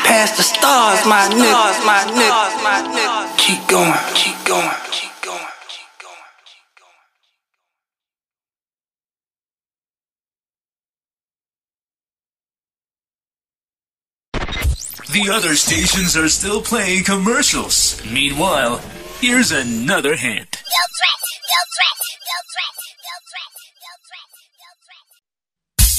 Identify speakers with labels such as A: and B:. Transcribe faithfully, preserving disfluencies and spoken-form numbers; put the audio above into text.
A: past the stars, my nigga, my nigga, my nigga. Keep going, keep going, keep going.
B: The other stations are still playing commercials. Meanwhile, here's another hint.
C: No threat! No threat! No threat!